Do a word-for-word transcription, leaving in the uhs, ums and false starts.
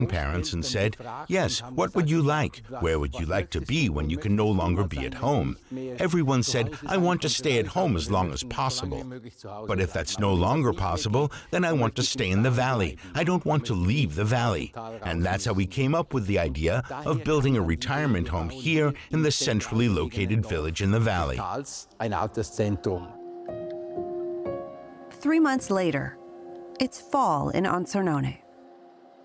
parents and said, "Yes, what would you like? Where would you like to be when you can no longer be at home?" Everyone said, "I want to stay at home as long as possible. But if that's no longer possible, then I want to stay in the valley. I don't want to leave the valley." And that's how we came up with the idea of building a retirement home here in the centrally located village in the valley. Three months later, it's fall in Anzernone.